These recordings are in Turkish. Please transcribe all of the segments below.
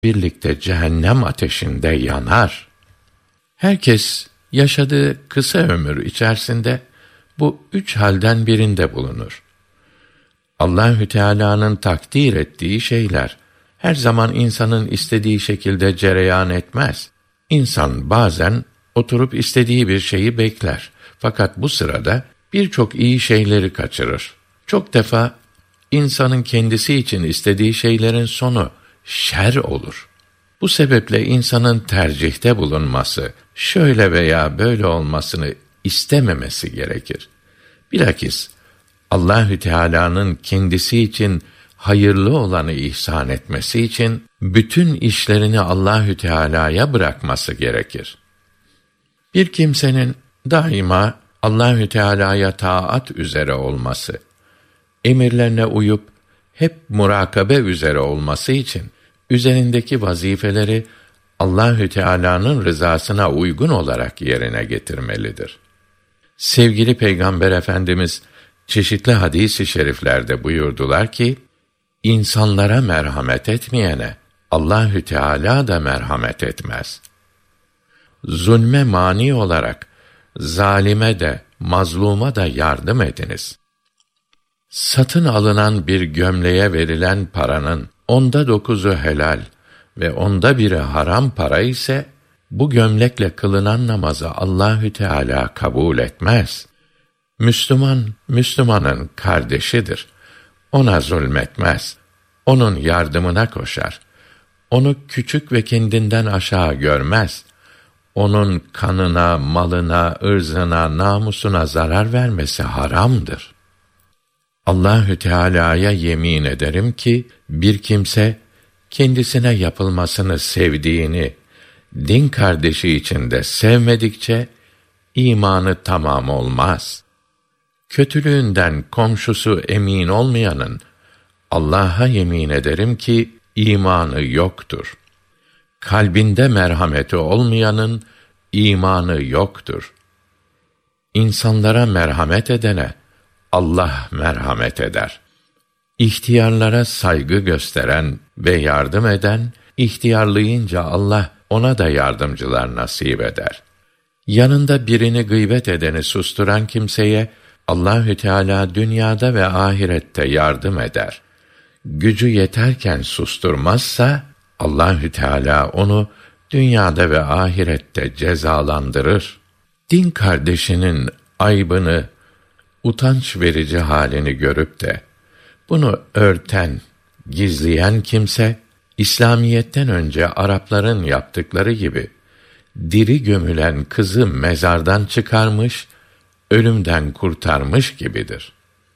birlikte cehennem ateşinde yanar. Herkes yaşadığı kısa ömür içerisinde bu üç halden birinde bulunur. Allahü Teala'nın takdir ettiği şeyler her zaman insanın istediği şekilde cereyan etmez. İnsan bazen oturup istediği bir şeyi bekler. Fakat bu sırada birçok iyi şeyleri kaçırır. Çok defa insanın kendisi için istediği şeylerin sonu şer olur. Bu sebeple insanın tercihte bulunması, şöyle veya böyle olmasını istememesi gerekir. Bilakis Allahü Teala'nın kendisi için hayırlı olanı ihsan etmesi için bütün işlerini Allahü Teala'ya bırakması gerekir. Bir kimsenin daima Allahü Teala'ya taat üzere olması, emirlerine uyup hep murakabe üzere olması için üzerindeki vazifeleri Allahü Teala'nın rızasına uygun olarak yerine getirmelidir. Sevgili Peygamber Efendimiz çeşitli hadis-i şeriflerde buyurdular ki, insanlara merhamet etmeyene Allahü Teala da merhamet etmez. Zulme mani olarak zalime de mazluma da yardım ediniz. Satın alınan bir gömleğe verilen paranın 9'u helal ve 1'i haram para ise bu gömlekle kılınan namazı Allahü Teala kabul etmez. Müslüman, Müslümanın kardeşidir. Ona zulmetmez. Onun yardımına koşar. Onu küçük ve kendinden aşağı görmez. Onun kanına, malına, ırzına, namusuna zarar vermesi haramdır. Allahü Teala'ya yemin ederim ki bir kimse kendisine yapılmasını sevdiğini din kardeşi içinde sevmedikçe imanı tamam olmaz. Kötülüğünden komşusu emin olmayanın Allah'a yemin ederim ki imanı yoktur. Kalbinde merhameti olmayanın imanı yoktur. İnsanlara merhamet edene Allah merhamet eder. İhtiyarlara saygı gösteren ve yardım eden, ihtiyarlayınca Allah ona da yardımcılar nasip eder. Yanında birini gıybet edeni susturan kimseye Allahü Teala dünyada ve ahirette yardım eder. Gücü yeterken susturmazsa Allahü Teala onu dünyada ve ahirette cezalandırır. Din kardeşinin aybını, utanç verici halini görüp de bunu örten, gizleyen kimse İslamiyetten önce Arapların yaptıkları gibi diri gömülen kızı mezardan çıkarmış, ölümden kurtarmış gibidir.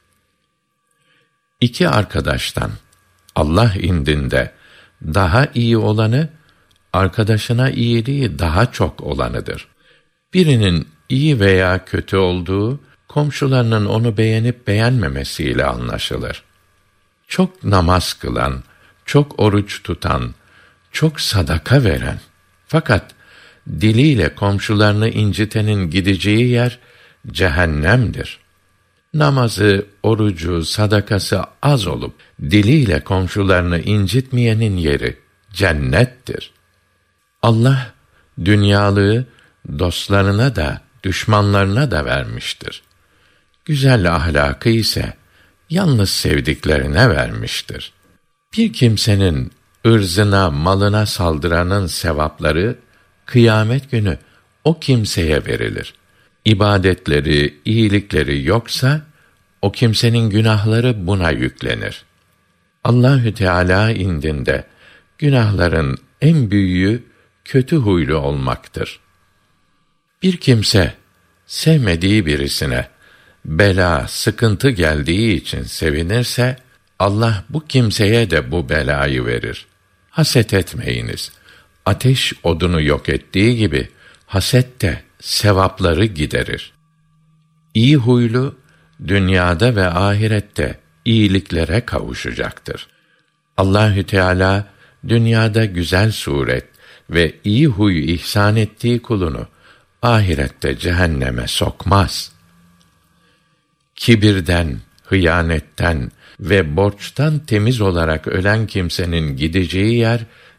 İki arkadaştan Allah indinde daha iyi olanı, arkadaşına iyiliği daha çok olanıdır. Birinin iyi veya kötü olduğu, komşularının onu beğenip beğenmemesiyle anlaşılır. Çok namaz kılan, çok oruç tutan, çok sadaka veren, fakat diliyle komşularını incitenin gideceği yer cehennemdir. Namazı, orucu, sadakası az olup diliyle komşularını incitmeyenin yeri cennettir. Allah dünyalığı dostlarına da düşmanlarına da vermiştir. Güzel ahlakı ise yalnız sevdiklerine vermiştir. Bir kimsenin ırzına, malına saldıranın sevapları kıyamet günü o kimseye verilir. İbadetleri, iyilikleri yoksa o kimsenin günahları buna yüklenir. Allahü Teala indinde günahların en büyüğü kötü huylu olmaktır. Bir kimse sevmediği birisine bela, sıkıntı geldiği için sevinirse Allah bu kimseye de bu belayı verir. Haset etmeyiniz. Ateş odunu yok ettiği gibi haset de sevapları giderir. İyi huylu dünyada ve ahirette iyiliklere kavuşacaktır. Allahü Teala dünyada güzel suret ve iyi huy ihsan ettiği kulunu ahirette cehenneme sokmaz. Kibirden, hıyanetten ve borçtan temiz olarak ölen kimsenin gideceği yer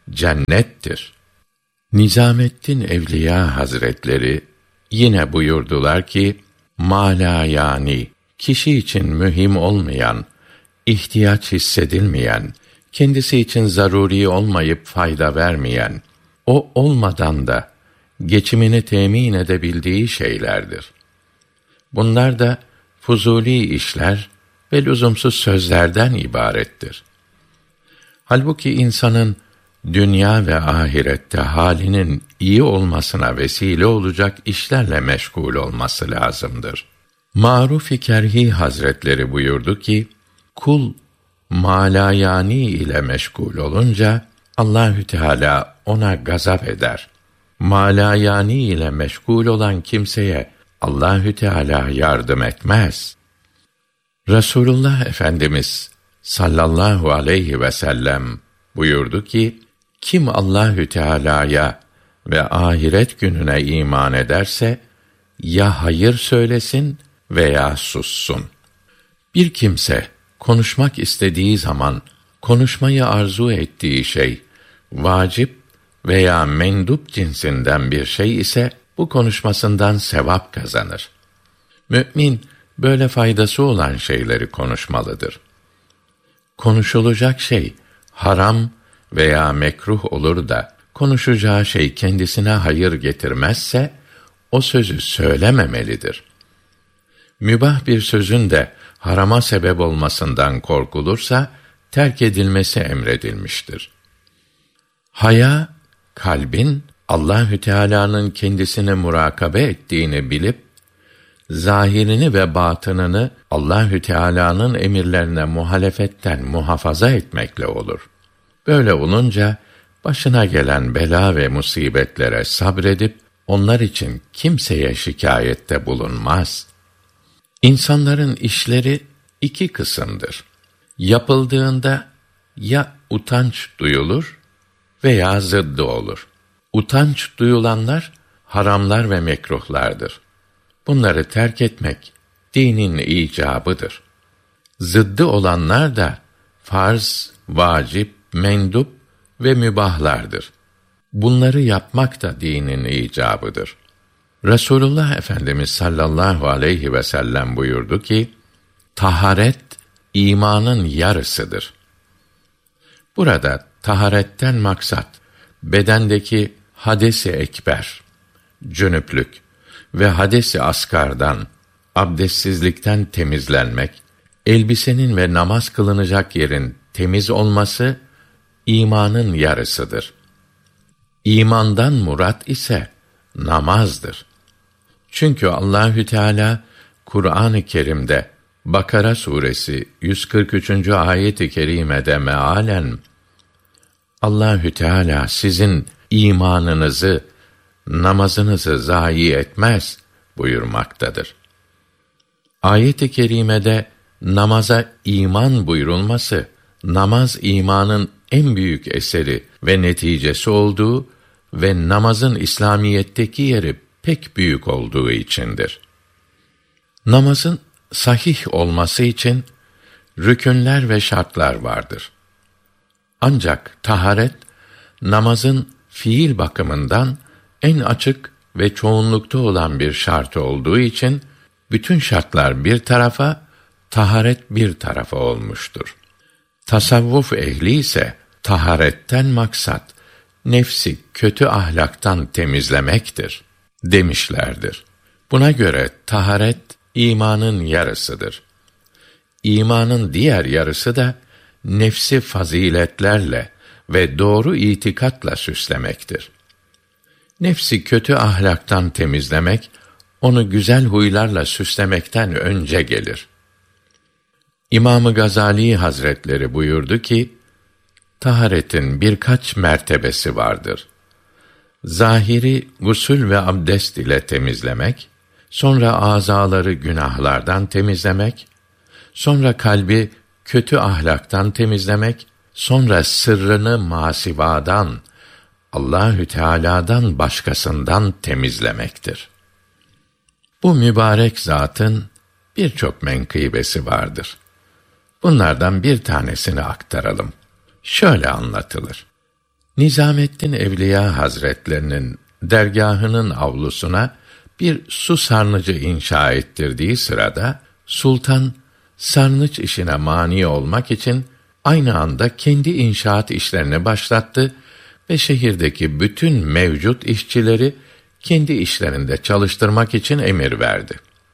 cennettir. Nizamettin Evliya Hazretleri yine buyurdular ki, mâlâ yani, kişi için mühim olmayan, ihtiyaç hissedilmeyen, kendisi için zaruri olmayıp fayda vermeyen, o olmadan da geçimini temin edebildiği şeylerdir. Bunlar da fuzuli işler ve lüzumsuz sözlerden ibarettir. Halbuki insanın dünya ve ahirette halinin iyi olmasına vesile olacak işlerle meşgul olması lazımdır. Maruf-i Kerhi Hazretleri buyurdu ki, kul malayani ile meşgul olunca Allahü Teala ona gazap eder. Malayani ile meşgul olan kimseye Allahü Teala yardım etmez. Resulullah Efendimiz sallallahu aleyhi ve sellem buyurdu ki, kim Allahü Teala'ya ve ahiret gününe iman ederse ya hayır söylesin veya sussun. Bir kimse konuşmak istediği zaman konuşmayı arzu ettiği şey vacip veya mendup cinsinden bir şey ise bu konuşmasından sevap kazanır. Mü'min böyle faydası olan şeyleri konuşmalıdır. Konuşulacak şey haram veya mekruh olur da konuşacağı şey kendisine hayır getirmezse o sözü söylememelidir. Mübah bir sözün de harama sebep olmasından korkulursa terk edilmesi emredilmiştir. Haya, kalbin Allahü Teala'nın kendisini murakabe ettiğini bilip zahirini ve batınını Allahü Teala'nın emirlerine muhalefetten muhafaza etmekle olur. Böyle olunca başına gelen bela ve musibetlere sabredip onlar için kimseye şikayette bulunmaz. İnsanların işleri iki kısımdır. Yapıldığında ya utanç duyulur veya zıddı olur. Utanç duyulanlar haramlar ve mekruhlardır. Bunları terk etmek dinin icabıdır. Zıddı olanlar da farz, vacip, mendup ve mübahlardır. Bunları yapmak da dinin icabıdır. Resulullah Efendimiz sallallahu aleyhi ve sellem buyurdu ki, taharet imanın yarısıdır. Burada taharetten maksat bedendeki hadesi ekber, cünüplük ve hadesi asgardan, abdestsizlikten temizlenmek, elbisenin ve namaz kılınacak yerin temiz olması imanın yarısıdır. İmandan murat ise namazdır. Çünkü Allahü Teala Kur'an-ı Kerim'de Bakara suresi 143. ayet-i kerimede mealen Allahü Teala sizin imanınızı, namazınızı zayi etmez buyurmaktadır. Ayet-i kerimede namaza iman buyurulması, namaz imanın en büyük eseri ve neticesi olduğu ve namazın İslamiyetteki yeri pek büyük olduğu içindir. Namazın sahih olması için rükünler ve şartlar vardır. Ancak taharet, namazın fiil bakımından en açık ve çoğunlukta olan bir şart olduğu için, bütün şartlar bir tarafa, taharet bir tarafa olmuştur. Tasavvuf ehli ise, taharetten maksat, nefsi kötü ahlaktan temizlemektir demişlerdir. Buna göre taharet, imanın yarısıdır. İmanın diğer yarısı da, nefsi faziletlerle ve doğru itikatla süslemektir. Nefsi kötü ahlaktan temizlemek, onu güzel huylarla süslemekten önce gelir. İmam-ı Gazali Hazretleri buyurdu ki, taharetin birkaç mertebesi vardır. Zahiri gusül ve abdest ile temizlemek, sonra azaları günahlardan temizlemek, sonra kalbi kötü ahlaktan temizlemek, sonra sırrını masivadan, Allahü Teala'dan başkasından temizlemektir. Bu mübarek zatın birçok menkıbesi vardır. Bunlardan bir tanesini aktaralım. Şöyle anlatılır. Nizamettin Evliya Hazretlerinin dergahının avlusuna bir su sarnıcı inşa ettirdiği sırada, sultan sarnıç işine mani olmak için aynı anda kendi inşaat işlerini başlattı ve şehirdeki bütün mevcut işçileri kendi işlerinde çalıştırmak için emir verdi.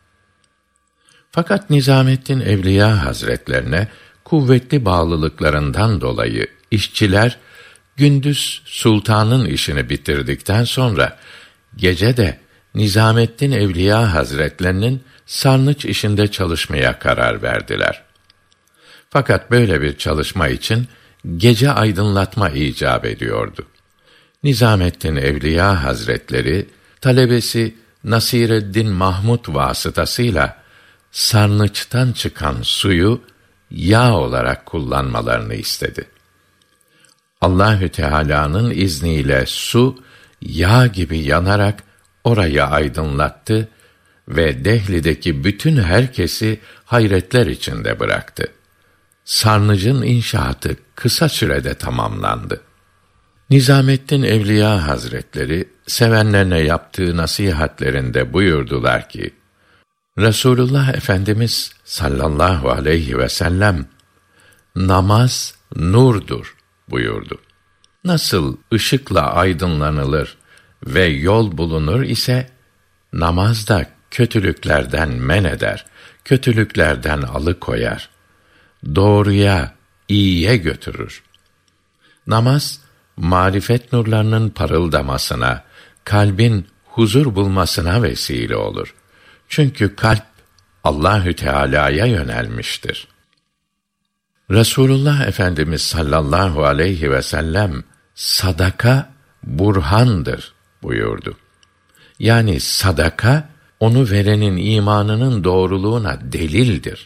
Fakat Nizamettin Evliya Hazretlerine kuvvetli bağlılıklarından dolayı işçiler gündüz sultanın işini bitirdikten sonra gece de Nizamettin Evliya Hazretlerinin sarnıç işinde çalışmaya karar verdiler. Fakat böyle bir çalışma için gece aydınlatma icap ediyordu. Nizamettin Evliya Hazretleri talebesi Nasireddin Mahmud vasıtasıyla sarnıçtan çıkan suyu yağ olarak kullanmalarını istedi. Allahü Teala'nın izniyle su yağ gibi yanarak orayı aydınlattı ve Dehli'deki bütün herkesi hayretler içinde bıraktı. Sarnıcın inşaatı kısa sürede tamamlandı. Nizamettin Evliya Hazretleri sevenlerine yaptığı nasihatlerinde buyurdular ki: Resulullah Efendimiz sallallahu aleyhi ve sellem namaz nurdur buyurdu. Nasıl ışıkla aydınlanılır ve yol bulunur ise namaz da kötülüklerden men eder, kötülüklerden alıkoyar, doğruya, iyiye götürür. Namaz marifet nurlarının parıldamasına, kalbin huzur bulmasına vesile olur. Çünkü kalp Allahü Teala'ya yönelmiştir. Resulullah Efendimiz sallallahu aleyhi ve sellem sadaka burhandır buyurdu. Yani sadaka onu verenin imanının doğruluğuna delildir.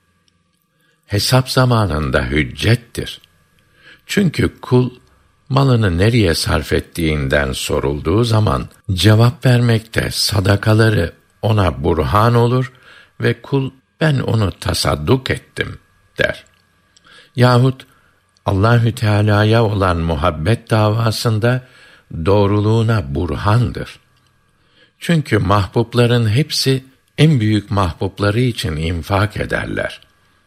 Hesap zamanında hüccettir. Çünkü kul malını nereye sarf ettiğinden sorulduğu zaman cevap vermekte sadakaları ona burhan olur ve kul ben onu tasadduk ettim der. Yahut Allahü Teala'ya olan muhabbet davasında doğruluğuna burhandır. Çünkü mahbubların hepsi en büyük mahbubları için infak ederler.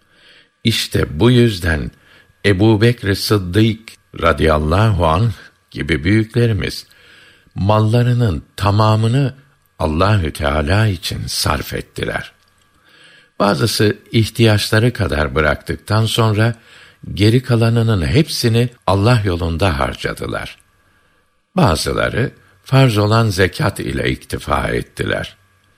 İşte bu yüzden Ebu Bekr Sıddık radıyallahu anh gibi büyüklerimiz mallarının tamamını Allahü Teala için sarf ettiler. Bazısı ihtiyaçları kadar bıraktıktan sonra geri kalanının hepsini Allah yolunda harcadılar. Bazıları farz olan zekat ile iktifa ettiler.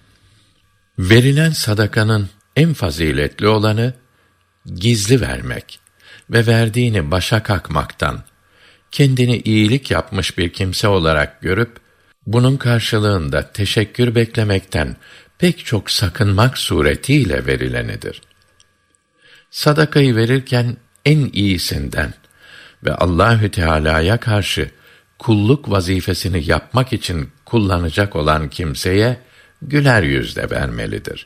Verilen sadakanın en faziletli olanı gizli vermek ve verdiğini başa kakmaktan, kendini iyilik yapmış bir kimse olarak görüp bunun karşılığında teşekkür beklemekten pek çok sakınmak suretiyle verilenidir. Sadakayı verirken en iyisinden ve Allahü Teala'ya karşı kulluk vazifesini yapmak için kullanacak olan kimseye güler yüzle vermelidir.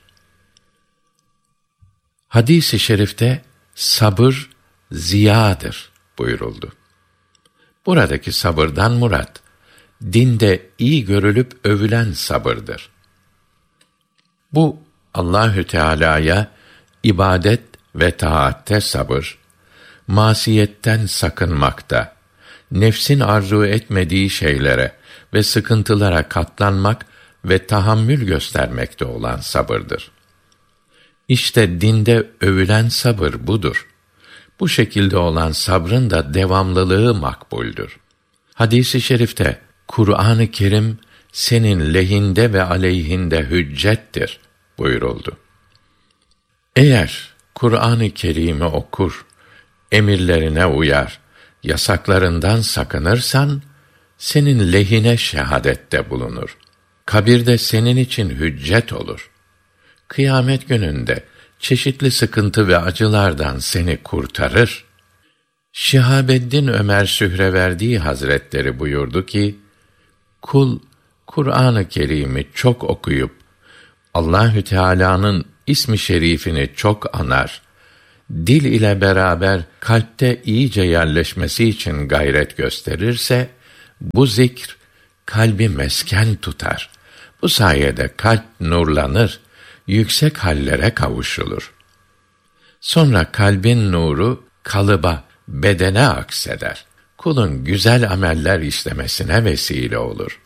Hadis-i şerifte sabır ziyadır buyuruldu. Buradaki sabırdan murat, dinde iyi görülüp övülen sabırdır. Bu Allahü Teala'ya ibadet ve taatte sabır, masiyetten sakınmakta, nefsin arzu etmediği şeylere ve sıkıntılara katlanmak ve tahammül göstermekte olan sabırdır. İşte dinde övülen sabır budur. Bu şekilde olan sabrın da devamlılığı makbuldür. Hadis-i şerifte Kur'an-ı Kerim senin lehinde ve aleyhinde hüccettir buyuruldu. Eğer Kur'an-ı Kerim'i okur, emirlerine uyar, yasaklarından sakınırsan senin lehine şehadette bulunur. Kabirde senin için hüccet olur. Kıyamet gününde çeşitli sıkıntı ve acılardan seni kurtarır. Şihabeddin Ömer Sühreverdi Hazretleri buyurdu ki, kul Kur'an-ı Kerim'i çok okuyup Allahü Teala'nın ismi şerifini çok anar, dil ile beraber kalpte iyice yerleşmesi için gayret gösterirse, bu zikr kalbi mesken tutar. Bu sayede kalp nurlanır, yüksek hallere kavuşulur. Sonra kalbin nuru kalıba, bedene akseder. Kulun güzel ameller işlemesine vesile olur.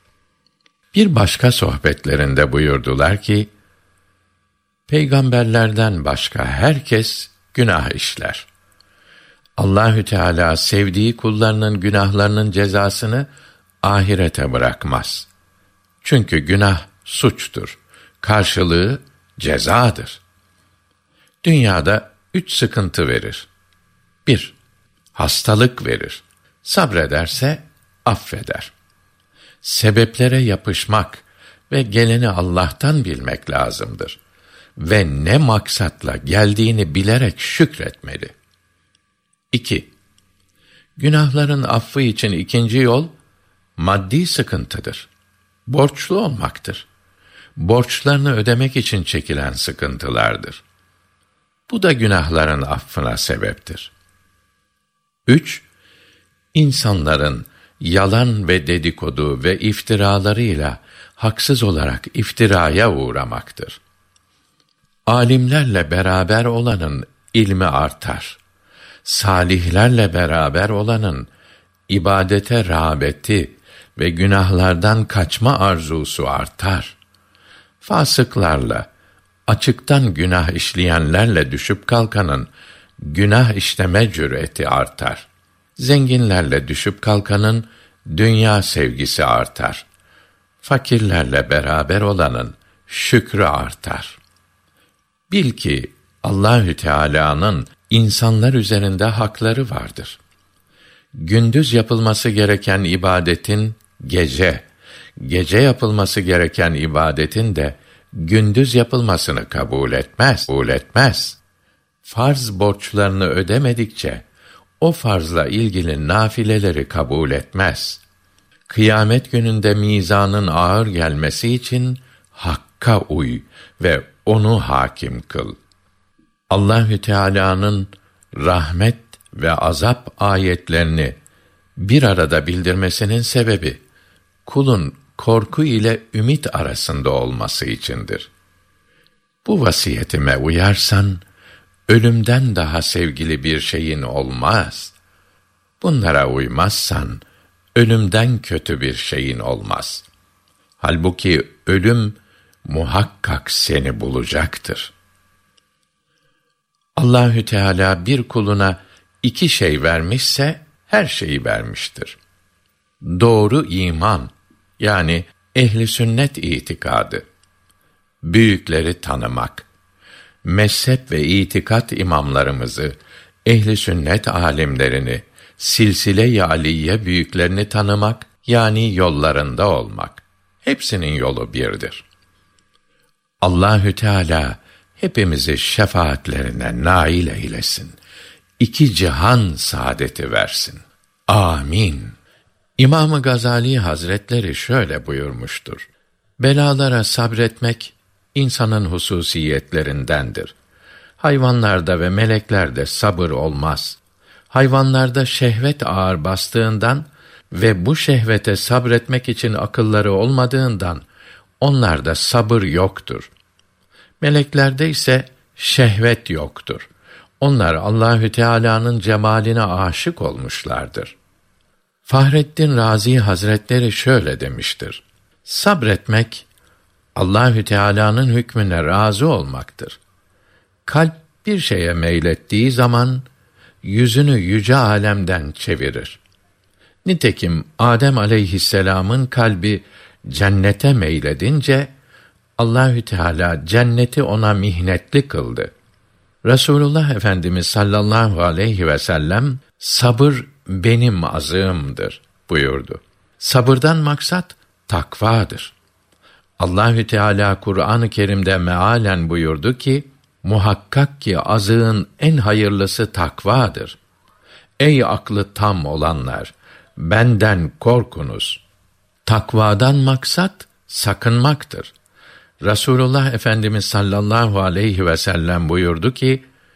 Bir başka sohbetlerinde buyurdular ki, peygamberlerden başka herkes günah işler. Allahü Teala sevdiği kullarının günahlarının cezasını ahirete bırakmaz. Çünkü günah suçtur. Karşılığı cezadır. Dünyada 3 sıkıntı verir. 1. Hastalık verir. Sabrederse affeder. Sebeplere yapışmak ve geleni Allah'tan bilmek lazımdır. Ve ne maksatla geldiğini bilerek şükretmeli. 2. Günahların affı için ikinci yol, maddi sıkıntıdır. Borçlu olmaktır. Borçlarını ödemek için çekilen sıkıntılardır. Bu da günahların affına sebeptir. 3. İnsanların yalan ve dedikodu ve iftiralarıyla haksız olarak iftiraya uğramaktır. Alimlerle beraber olanın ilmi artar. Salihlerle beraber olanın ibadete rağbeti ve günahlardan kaçma arzusu artar. Fasıklarla, açıktan günah işleyenlerle düşüp kalkanın günah işleme cüreti artar. Zenginlerle düşüp kalkanın dünya sevgisi artar. Fakirlerle beraber olanın şükrü artar. Bil ki Allahü Teala'nın insanlar üzerinde hakları vardır. Gündüz yapılması gereken ibadetin gece yapılması gereken ibadetin de gündüz yapılmasını kabul etmez. Farz borçlarını ödemedikçe o farzla ilgili nafileleri kabul etmez. Kıyamet gününde mizanın ağır gelmesi için hakka uy ve onu hakim kıl. Allahü Teala'nın rahmet ve azap ayetlerini bir arada bildirmesinin sebebi kulun korku ile ümit arasında olması içindir. Bu vasiyetime uyarsan ölümden daha sevgili bir şeyin olmaz. Bunlara uymazsan ölümden kötü bir şeyin olmaz. Halbuki ölüm muhakkak seni bulacaktır. Allahü Teala bir kuluna 2 şey vermişse her şeyi vermiştir. Doğru iman, yani ehli sünnet itikadı, büyükleri tanımak, mezhep ve itikat imamlarımızı, ehli sünnet alimlerini, silsile-i aliye büyüklerini tanımak, yani yollarında olmak. Hepsinin yolu birdir. Allahü Teala hepimizi şefaatlerine nail eylesin. 2 cihan saadeti versin. Amin. İmam-ı Gazali Hazretleri şöyle buyurmuştur: belalara sabretmek insanın hususiyetlerindendir. Hayvanlarda ve meleklerde sabır olmaz. Hayvanlarda şehvet ağır bastığından ve bu şehvete sabretmek için akılları olmadığından onlarda sabır yoktur. Meleklerde ise şehvet yoktur. Onlar Allahü Teala'nın cemaline aşık olmuşlardır. Fahreddin Razi Hazretleri şöyle demiştir: sabretmek Allahü Teala'nın hükmüne razı olmaktır. Kalp bir şeye meylettiği zaman yüzünü yüce alemden çevirir. Nitekim Adem aleyhisselam'ın kalbi cennete meyledince Allahü Teala cenneti ona mihnetli kıldı. Resulullah Efendimiz sallallahu aleyhi ve sellem sabır benim azığımdır buyurdu. Sabırdan maksat takvadır. Allahü Teala Kur'an-ı Kerim'de mealen buyurdu ki, muhakkak ki azığın en hayırlısı takvadır. Ey aklı tam olanlar, benden korkunuz. Takvadan maksat sakınmaktır. Resulullah Efendimiz sallallahu aleyhi ve sellem buyurdu ki,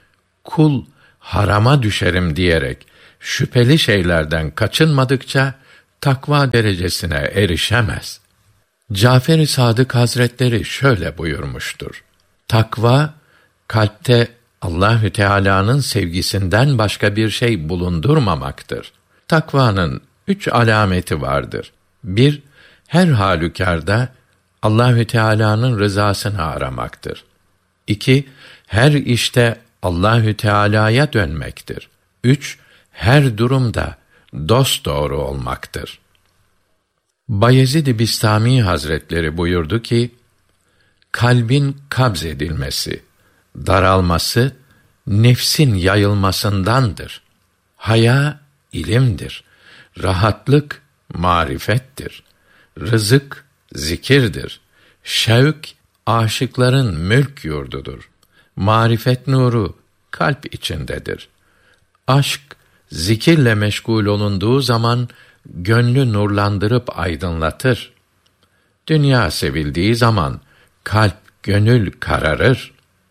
kul harama düşerim diyerek şüpheli şeylerden kaçınmadıkça takva derecesine erişemez. Cafer-i Sadık Hazretleri şöyle buyurmuştur: Takva, kalpte Allahü Teala'nın sevgisinden başka bir şey bulundurmamaktır. Takvanın 3 alameti vardır. 1, her halükarda Allahü Teala'nın rızasını aramaktır. 2, her işte Allahü Teala'ya dönmektir. 3, her durumda dosdoğru olmaktır. Bayezid-i Bistami Hazretleri buyurdu ki, kalbin kabzedilmesi, daralması, nefsin yayılmasındandır. Haya, ilimdir. Rahatlık, marifettir. Rızık, zikirdir. Şevk, aşıkların mülk yurdudur. Marifet nuru, kalp içindedir. Aşk, zikirle meşgul olunduğu zaman, gönlü nurlandırıp aydınlatır. Dünya sevildiği zaman, kalp, gönül kararır.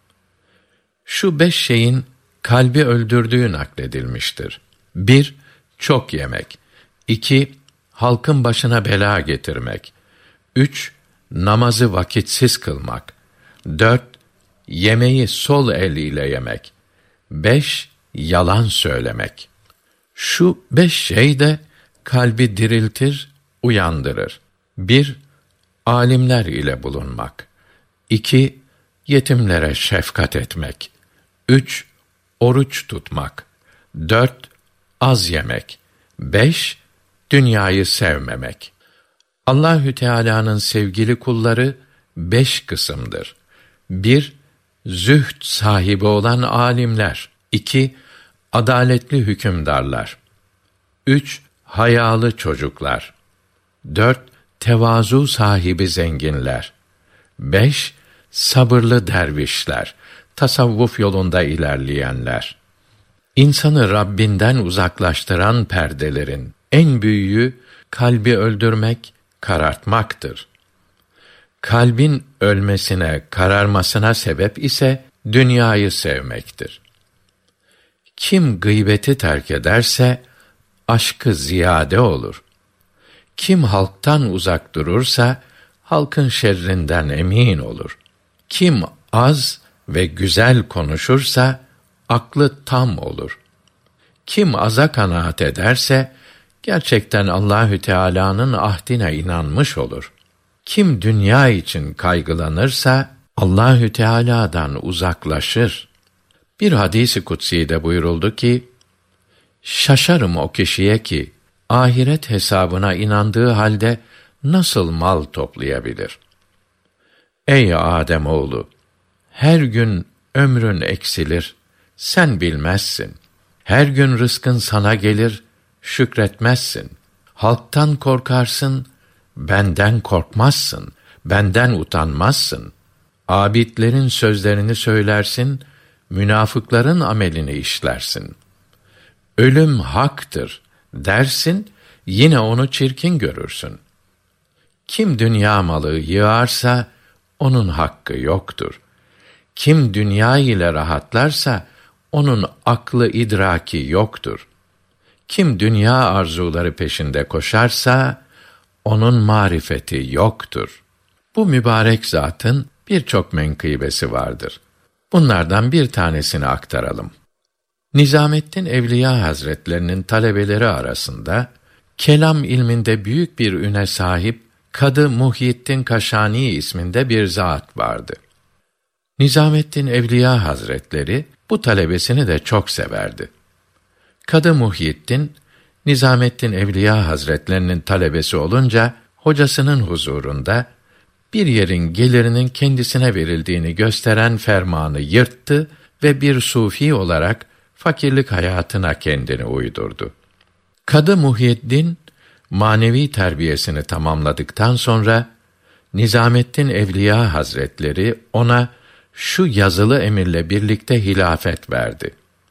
Şu 5 şeyin kalbi öldürdüğü nakledilmiştir. 1, çok yemek. 2, halkın başına bela getirmek. 3, namazı vakitsiz kılmak. 4, yemeği sol el ile yemek. 5, yalan söylemek. Şu 5 şey de kalbi diriltir, uyandırır. 1, alimler ile bulunmak. 2, yetimlere şefkat etmek. 3, oruç tutmak. 4, az yemek. 5, dünyayı sevmemek. Allahü Teala'nın sevgili kulları 5 kısımdır. 1, zühd sahibi olan alimler. 2, adaletli hükümdarlar. 3, hayalı çocuklar. 4, tevazu sahibi zenginler. 5, sabırlı dervişler, tasavvuf yolunda ilerleyenler. İnsanı Rabbinden uzaklaştıran perdelerin en büyüğü kalbi öldürmek, karartmaktır. Kalbin ölmesine, kararmasına sebep ise dünyayı sevmektir. Kim gıybeti terk ederse aşkı ziyade olur. Kim halktan uzak durursa halkın şerrinden emin olur. Kim az ve güzel konuşursa aklı tam olur. Kim aza kanaat ederse gerçekten Allahü Teala'nın ahdine inanmış olur. Kim dünya için kaygılanırsa Allahü Teala'dan uzaklaşır. Bir hadis-i kutsi'de buyuruldu ki, şaşarım o kişiye ki ahiret hesabına inandığı halde nasıl mal toplayabilir? Ey Adem oğlu, her gün ömrün eksilir, sen bilmezsin. Her gün rızkın sana gelir, şükretmezsin. Halktan korkarsın, benden korkmazsın, benden utanmazsın. Abidlerin sözlerini söylersin, münafıkların amelini işlersin. Ölüm haktır dersin, yine onu çirkin görürsün. Kim dünya malı yığarsa, onun hakkı yoktur. Kim dünya ile rahatlarsa, onun aklı idraki yoktur. Kim dünya arzuları peşinde koşarsa, onun marifeti yoktur. Bu mübarek zatın birçok menkıbesi vardır. Bunlardan bir tanesini aktaralım. Nizamettin Evliya Hazretlerinin talebeleri arasında, kelam ilminde büyük bir üne sahip Kadı Muhyiddin Kaşani isminde bir zat vardı. Nizamettin Evliya Hazretleri bu talebesini de çok severdi. Kadı Muhyiddin, Nizamettin Evliya Hazretlerinin talebesi olunca, hocasının huzurunda, bir yerin gelirinin kendisine verildiğini gösteren fermanı yırttı ve bir sufi olarak fakirlik hayatına kendini uydurdu. Kadı Muhyiddin, manevi terbiyesini tamamladıktan sonra, Nizamettin Evliya Hazretleri ona şu yazılı emirle birlikte hilafet verdi.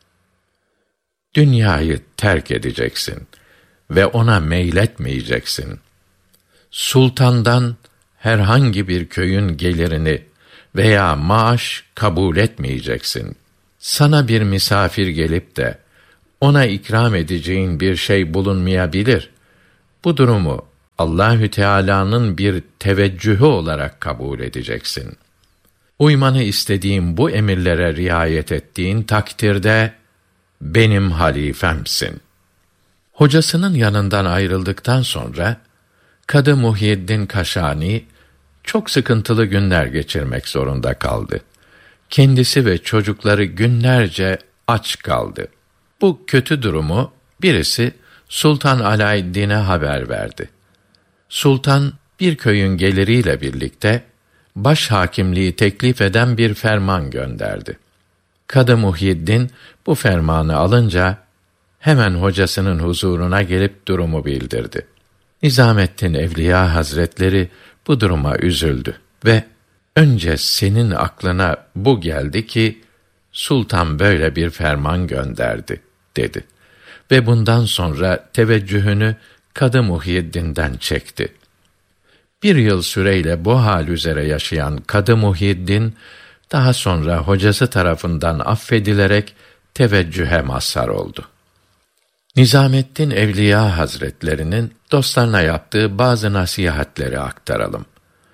Dünyayı terk edeceksin ve ona meyletmeyeceksin. Sultandan herhangi bir köyün gelirini veya maaş kabul etmeyeceksin. sana bir misafir gelip de ona ikram edeceğin bir şey bulunmayabilir. Bu durumu Allahü Teala'nın bir teveccühü olarak kabul edeceksin. Uymanı istediğim bu emirlere riayet ettiğin takdirde benim halifemsin. Hocasının yanından ayrıldıktan sonra Kadı Muhyiddin Kaşani çok sıkıntılı günler geçirmek zorunda kaldı. Kendisi ve çocukları günlerce aç kaldı. Bu kötü durumu birisi Sultan Alaeddin'e haber verdi. Sultan bir köyün geliriyle birlikte baş hakimliği teklif eden bir ferman gönderdi. Kadı Muhyiddin bu fermanı alınca hemen hocasının huzuruna gelip durumu bildirdi. Nizamettin Evliya Hazretleri bu duruma üzüldü ve önce senin aklına bu geldi ki sultan böyle bir ferman gönderdi dedi ve bundan sonra teveccühünü Kadı Muhyiddin'den çekti. Bir yıl süreyle bu hal üzere yaşayan Kadı Muhyiddin daha sonra hocası tarafından affedilerek teveccühe mazhar oldu. Nizamettin Evliya Hazretlerinin dostlarına yaptığı bazı nasihatleri aktaralım.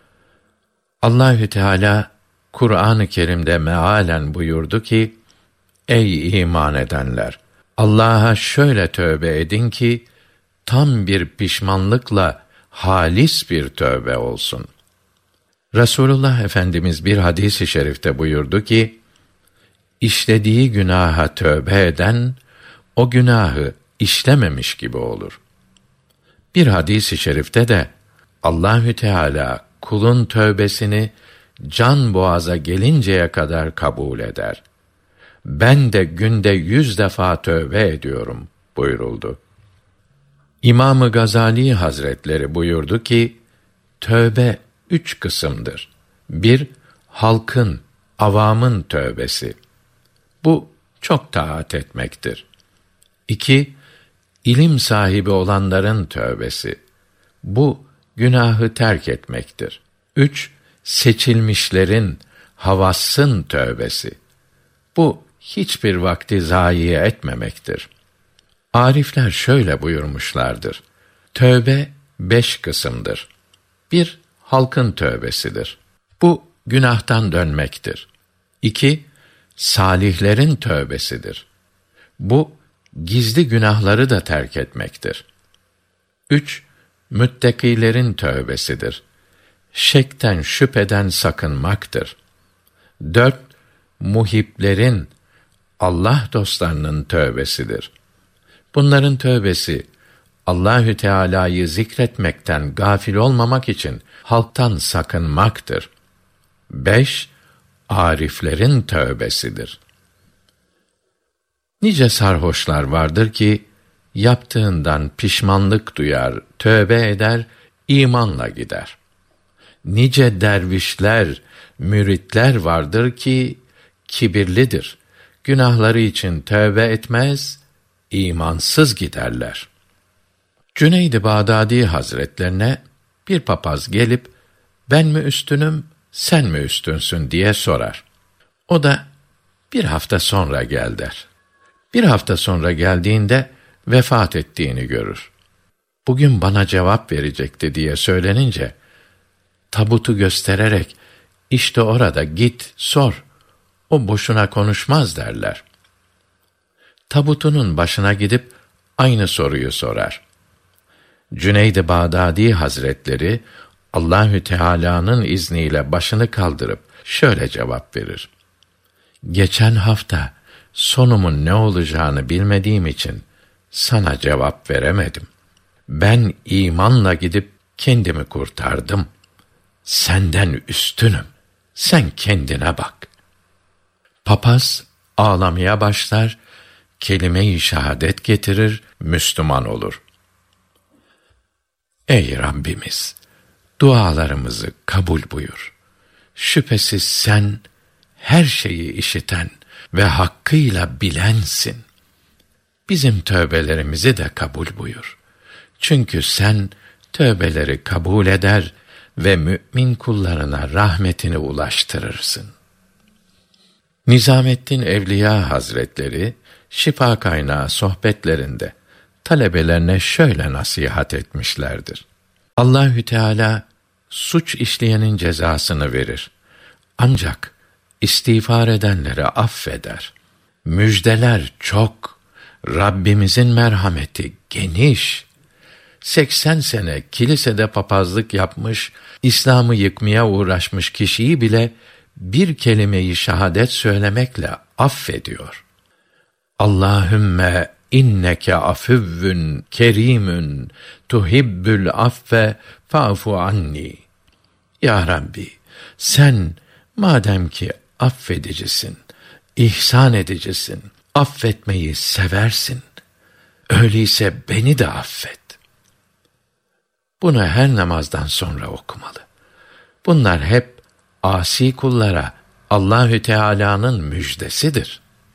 Allahü Teala Kur'an-ı Kerim'de mealen buyurdu ki: Ey iman edenler! Allah'a şöyle tövbe edin ki tam bir pişmanlıkla halis bir tövbe olsun. Resulullah Efendimiz bir hadis-i şerifte buyurdu ki: İşlediği günaha tövbe eden o günahı işlememiş gibi olur. Bir hadis-i şerifte de Allahü Teala kulun tövbesini can boğaza gelinceye kadar kabul eder. Ben de günde 100 defa tövbe ediyorum buyuruldu. İmam-ı Gazali Hazretleri buyurdu ki, tövbe 3 kısımdır. 1. Halkın, avamın tövbesi. Bu çok taat etmektir. 2. İlim sahibi olanların tövbesi. Bu günahı terk etmektir. 3. Seçilmişlerin, havassın tövbesi. Bu hiçbir vakti zayi etmemektir. Arifler şöyle buyurmuşlardır: Tövbe 5 kısımdır. 1. Halkın tövbesidir. Bu günahtan dönmektir. 2. Salihlerin tövbesidir. Bu gizli günahları da terk etmektir. 3. Müttakilerin tövbesidir. Şekten, şüpheden sakınmaktır. 4. Muhiplerin, Allah dostlarının tövbesidir. Bunların tövbesi, Allahü Teala'yı zikretmekten gafil olmamak için halktan sakınmaktır. 5. Ariflerin tövbesidir. Nice sarhoşlar vardır ki, yaptığından pişmanlık duyar, tövbe eder, imanla gider. Nice dervişler, müritler vardır ki, kibirlidir. Günahları için tövbe etmez, imansız giderler. Cüneyd-i Bağdadi Hazretlerine bir papaz gelip, ben mi üstünüm, sen mi üstünsün diye sorar. O da, bir hafta sonra gel der. Bir hafta sonra geldiğinde vefat ettiğini görür. Bugün bana cevap verecekti diye söylenince, tabutu göstererek, işte orada git sor, o boşuna konuşmaz derler. Tabutunun başına gidip aynı soruyu sorar. Cüneyd-i Bağdadi Hazretleri Allahü Teala'nın izniyle başını kaldırıp şöyle cevap verir: Geçen hafta sonumun ne olacağını bilmediğim için sana cevap veremedim. Ben imanla gidip kendimi kurtardım. Senden üstünüm. Sen kendine bak. Papaz ağlamaya başlar, kelime-i şehadet getirir, Müslüman olur. Ey Rabbimiz! Dualarımızı kabul buyur. Şüphesiz sen her şeyi işiten ve hakkıyla bilensin. Bizim tövbelerimizi de kabul buyur. Çünkü sen tövbeleri kabul eder ve mümin kullarına rahmetini ulaştırırsın. Nizamettin Evliya Hazretleri Şifa Kaynağı sohbetlerinde talebelerine şöyle nasihat etmişlerdir. Allahü Teala suç işleyenin cezasını verir. Ancak istiğfar edenleri affeder. Müjdeler çok. Rabbimizin merhameti geniş. 80 sene kilisede papazlık yapmış, İslam'ı yıkmaya uğraşmış kişiyi bile bir kelime-i şehadet söylemekle affediyor. Allahümme inneke afüvvün kerimün tuhibbül affe fa'fu anni. Ya Rabbi, sen madem ki affedicisin, ihsan edicisin, affetmeyi seversin, öyleyse beni de affet. Bunu her namazdan sonra okumalı. Bunlar hep asi kullara Allahü Teala'nın müjdesidir.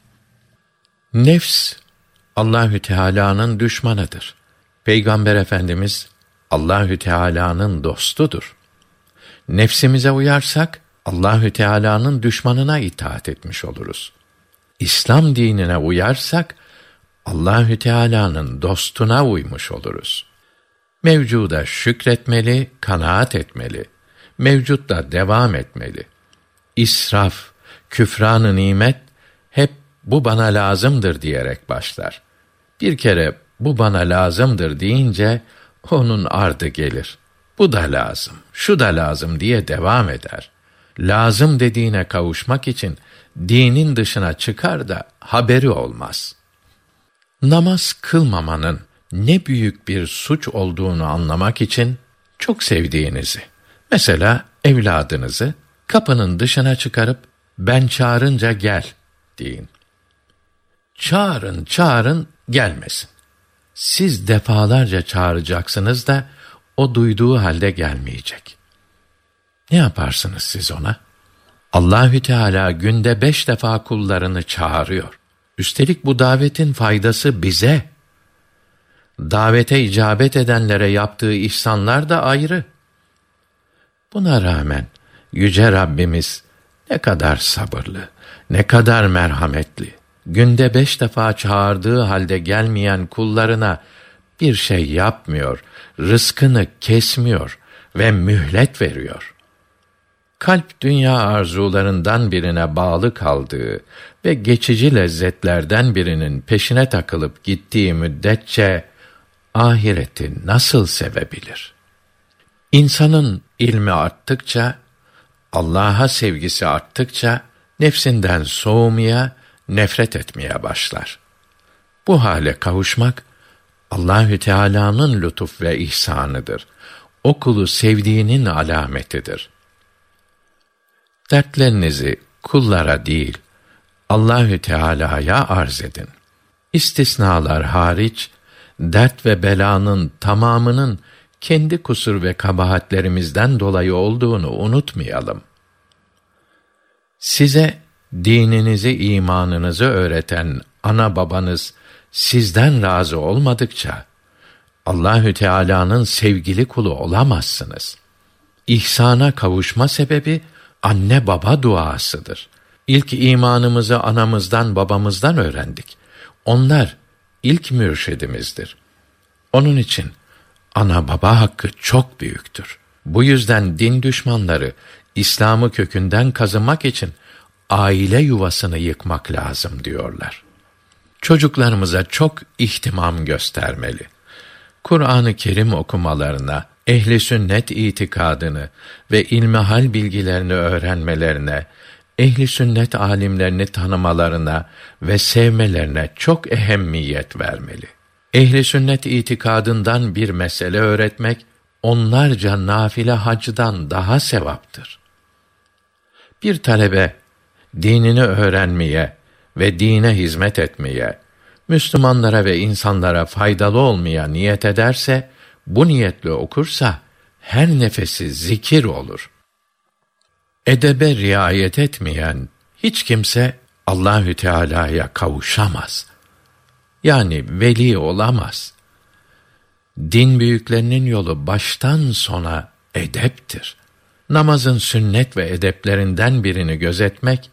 Nefs Allahü Teala'nın düşmanıdır. Peygamber Efendimiz Allahü Teala'nın dostudur. Nefsimize uyarsak Allahü Teala'nın düşmanına itaat etmiş oluruz. İslam dinine uyarsak Allahü Teala'nın dostuna uymuş oluruz. Mevcuda şükretmeli, kanaat etmeli. Mevcutta devam etmeli. İsraf, küfran-ı nimet hep bu bana lazımdır diyerek başlar. Bir kere bu bana lazımdır deyince onun ardı gelir. Bu da lazım, şu da lazım diye devam eder. Lazım dediğine kavuşmak için dinin dışına çıkar da haberi olmaz. Namaz kılmamanın ne büyük bir suç olduğunu anlamak için çok sevdiğinizi, mesela evladınızı kapının dışına çıkarıp ben çağırınca gel deyin. Çağırın gelmesin. Siz defalarca çağıracaksınız da o duyduğu halde gelmeyecek. Ne yaparsınız siz ona? Allahü Teala günde 5 defa kullarını çağırıyor. Üstelik bu davetin faydası bize. Davete icabet edenlere yaptığı ihsanlar da ayrı. Buna rağmen yüce Rabbimiz ne kadar sabırlı, ne kadar merhametli. Günde 5 defa çağırdığı halde gelmeyen kullarına bir şey yapmıyor, rızkını kesmiyor ve mühlet veriyor. Kalp dünya arzularından birine bağlı kaldığı ve geçici lezzetlerden birinin peşine takılıp gittiği müddetçe ahireti nasıl sevebilir? İnsanın ilmi arttıkça, Allah'a sevgisi arttıkça nefsinden soğumaya, nefret etmeye başlar. Bu hale kavuşmak Allahü Teala'nın lütuf ve ihsanıdır. O kulu sevdiğinin alametidir. Dertlerinizi kullara değil, Allahü Teala'ya arz edin. İstisnalar hariç dert ve belanın tamamının kendi kusur ve kabahatlerimizden dolayı olduğunu unutmayalım. Size dininizi, imanınızı öğreten ana babanız sizden razı olmadıkça Allahü Teala'nın sevgili kulu olamazsınız. İhsana kavuşma sebebi anne baba duasıdır. İlk imanımızı anamızdan babamızdan öğrendik. Onlar ilk mürşidimizdir. Onun için ana baba hakkı çok büyüktür. Bu yüzden din düşmanları İslam'ı kökünden kazımak için aile yuvasını yıkmak lazım diyorlar. Çocuklarımıza çok ihtimam göstermeli. Kur'an-ı Kerim okumalarına, ehli sünnet itikadını ve ilmihal bilgilerini öğrenmelerine, ehli sünnet alimlerini tanımalarına ve sevmelerine çok ehemmiyet vermeli. Ehli sünnet itikadından bir mesele öğretmek, onlarca nafile hacdan daha sevaptır. Bir talebe, dinini öğrenmeye ve dine hizmet etmeye, Müslümanlara ve insanlara faydalı olmaya niyet ederse, bu niyetle okursa, her nefesi zikir olur. Edebe riayet etmeyen hiç kimse Allahü Teala'ya kavuşamaz. Yani veli olamaz. Din büyüklerinin yolu baştan sona edeptir. Namazın sünnet ve edeplerinden birini gözetmek,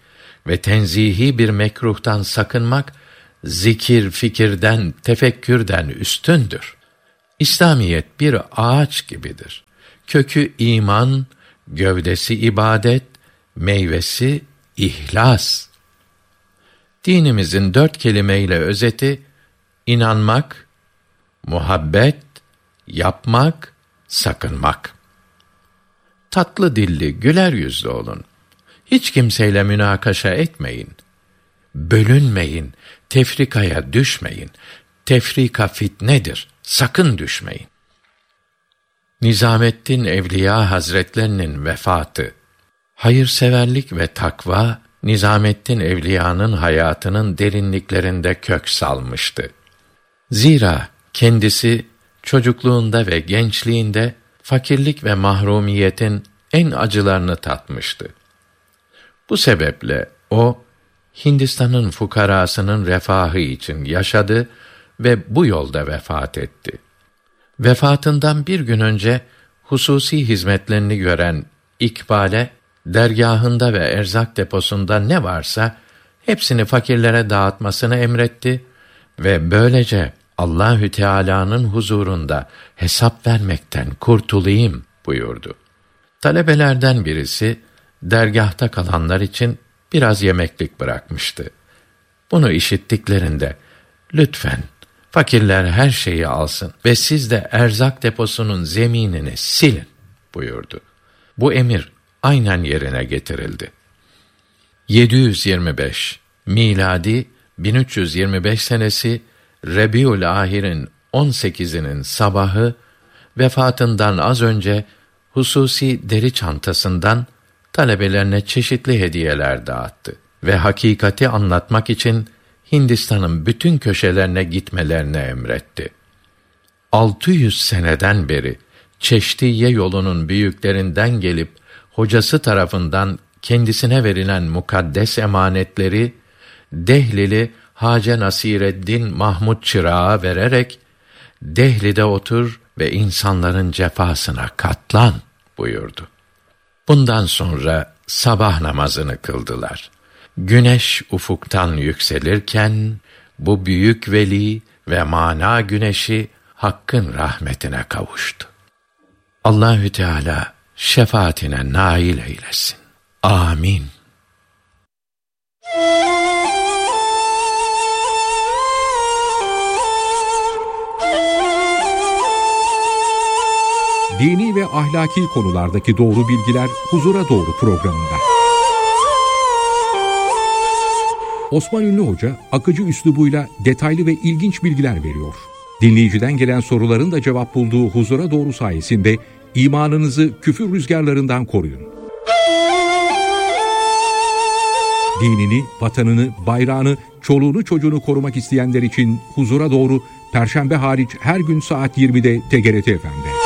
ve tenzihi bir mekruhtan sakınmak, zikir, fikirden, tefekkürden üstündür. İslamiyet bir ağaç gibidir. Kökü iman, gövdesi ibadet, meyvesi ihlas. Dinimizin 4 kelimeyle özeti, inanmak, muhabbet, yapmak, sakınmak. Tatlı dilli, güler yüzlü olun. Hiç kimseyle münakaşa etmeyin. Bölünmeyin, tefrikaya düşmeyin. Tefrika fitnedir, sakın düşmeyin. Nizamettin Evliya Hazretlerinin vefatı. Hayırseverlik ve takva, Nizamettin Evliya'nın hayatının derinliklerinde kök salmıştı. Zira kendisi çocukluğunda ve gençliğinde fakirlik ve mahrumiyetin en acılarını tatmıştı. Bu sebeple o, Hindistan'ın fukarasının refahı için yaşadı ve bu yolda vefat etti. Vefatından bir gün önce hususi hizmetlerini gören İkbal'e, dergâhında ve erzak deposunda ne varsa hepsini fakirlere dağıtmasını emretti ve böylece Allahü Teala'nın huzurunda hesap vermekten kurtulayım buyurdu. Talebelerden birisi dergâhta kalanlar için biraz yemeklik bırakmıştı. Bunu işittiklerinde, lütfen fakirler her şeyi alsın ve siz de erzak deposunun zeminini silin buyurdu. Bu emir aynen yerine getirildi. 725 miladi 1325 senesi Rebiülahir'in 18'inin sabahı, vefatından az önce hususi deri çantasından talebelerine çeşitli hediyeler dağıttı ve hakikati anlatmak için Hindistan'ın bütün köşelerine gitmelerini emretti. 600 seneden beri Çeşdiye yolunun büyüklerinden gelip hocası tarafından kendisine verilen mukaddes emanetleri Dehlili Hacı Nasireddin Mahmud Çırağa vererek Dehli'de otur ve insanların cefasına katlan buyurdu. Bundan sonra sabah namazını kıldılar. Güneş ufuktan yükselirken bu büyük veli ve mana güneşi Hakk'ın rahmetine kavuştu. Allahü Teala şefaatine nail eylesin. Amin. Dini ve ahlaki konulardaki doğru bilgiler Huzura Doğru programında. Osman Ünlü Hoca akıcı üslubuyla detaylı ve ilginç bilgiler veriyor. Dinleyiciden gelen soruların da cevap bulduğu Huzura Doğru sayesinde imanınızı küfür rüzgarlarından koruyun. Dinini, vatanını, bayrağını, çoluğunu çocuğunu korumak isteyenler için Huzura Doğru, Perşembe hariç her gün saat 20'de TGRT FM'de.